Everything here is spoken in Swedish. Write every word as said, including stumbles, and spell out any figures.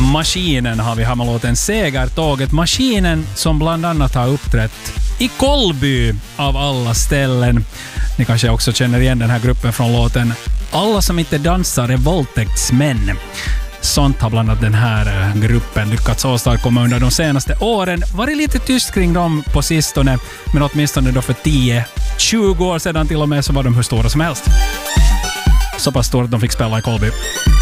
Maskinen har vi här med låten Segertåget. Maskinen som bland annat har uppträtt i Kolby av alla ställen. Ni kanske också känner igen den här gruppen från låten Alla som inte dansar är våldtäktsmän. Sånt har bland annat den här gruppen lyckats åstadkomma under de senaste åren. Varit lite tyst kring dem på sistone, men åtminstone då för tio tjugo år sedan till och med så var de hur stora som helst. Så pass stora att de fick spela i Kolby.